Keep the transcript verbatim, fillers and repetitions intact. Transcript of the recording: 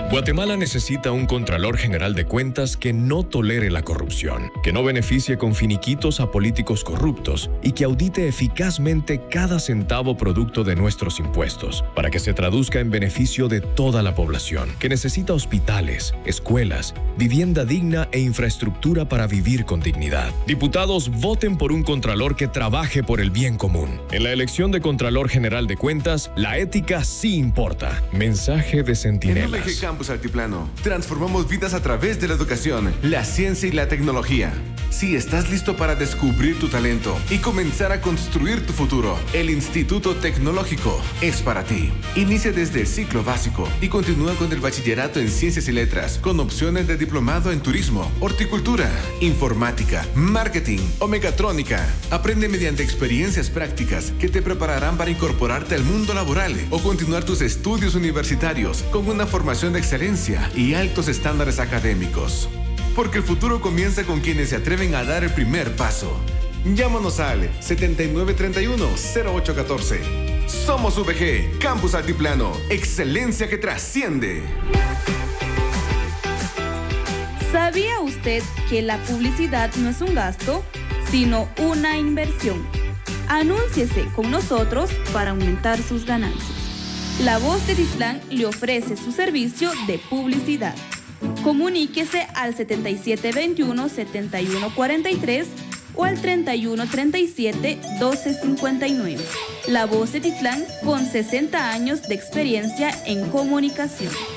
Guatemala necesita un Contralor General de Cuentas que no tolere la corrupción, que no beneficie con finiquitos a políticos corruptos y que audite eficazmente cada centavo producto de nuestros impuestos, para que se traduzca en beneficio de toda la población, que necesita hospitales, escuelas, vivienda digna e infraestructura para vivir con dignidad. Diputados, voten por un Contralor que trabaje por el bien común. En la elección de Contralor General de Cuentas, la ética sí importa. Mensaje de Centinelas. En U V G Campus Altiplano, transformamos vidas a través de la educación, la ciencia y la tecnología. Si estás listo para descubrir tu talento y comenzar a construir tu futuro, el Instituto Tecnológico es para ti. Inicia desde el ciclo básico y continúa con el bachillerato en Ciencias y Letras, con opciones de diplomado en Turismo, Horticultura, Informática, Marketing o Mecatrónica. Aprende mediante experiencias prácticas que te prepararán para incorporarte al mundo laboral o continuar tus estudios universitarios con una formación de excelencia y altos estándares académicos. Porque el futuro comienza con quienes se atreven a dar el primer paso. Llámanos al setenta y nueve treinta y uno cero ocho catorce. Somos U V G Campus Altiplano. Excelencia que trasciende. ¿Sabía usted que la publicidad no es un gasto, sino una inversión? Anúnciese con nosotros para aumentar sus ganancias. La Voz de Titlán le ofrece su servicio de publicidad. Comuníquese al setenta y siete veintiuno setenta y uno cuarenta y tres o al treinta y uno treinta y siete doce cincuenta y nueve. La Voz de Titlán, con sesenta años de experiencia en comunicación.